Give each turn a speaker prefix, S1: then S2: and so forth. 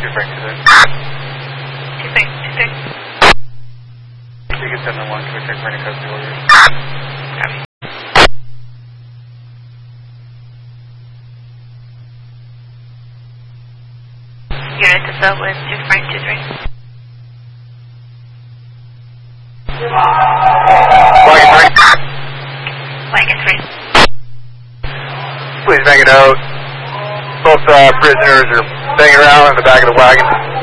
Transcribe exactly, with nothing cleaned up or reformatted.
S1: two Frank two six.
S2: two Frank two six.
S1: You can send them one to check for any custody orders.
S2: Copy. Unit to sub with two Frank two three.
S1: Wagon three.
S2: Wagon three.
S1: Please make a note. Both uh, prisoners are banging around in the back of the wagon.